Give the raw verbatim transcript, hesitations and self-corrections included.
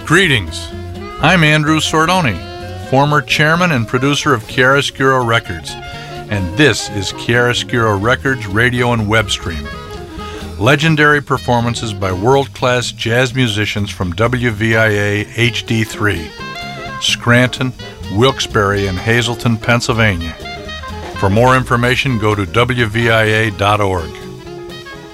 Greetings. I'm Andrew Sordoni, former chairman and producer of Chiaroscuro Records, and this is Chiaroscuro Records radio and web stream. Legendary performances by world-class jazz musicians from W V I A H D three, Scranton, Wilkes-Barre, and Hazleton, Pennsylvania. For more information, go to W V I A dot org.